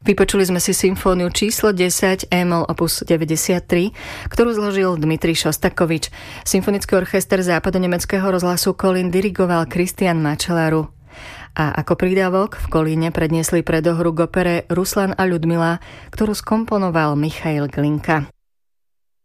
Vypočuli sme si symfóniu číslo 10 E-moll opus 93, ktorú zložil Dmitrij Šostakovič. Symfonický orchester západonemeckého rozhlasu Kolín dirigoval Christian Mačelaru. A ako prídavok v Kolíne predniesli predohru k opere Ruslan a Ľudmila, ktorú skomponoval Michail Glinka.